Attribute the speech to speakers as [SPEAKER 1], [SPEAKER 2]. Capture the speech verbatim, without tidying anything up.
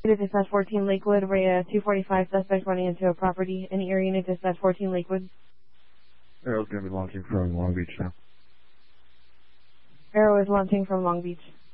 [SPEAKER 1] Unit Dispatch fourteen Lakewood, area two forty-five, suspect running into a property. Any area Unit Dispatch fourteen Lakewood.
[SPEAKER 2] Arrow's going to be launching from Long Beach now.
[SPEAKER 1] Arrow is launching from Long Beach.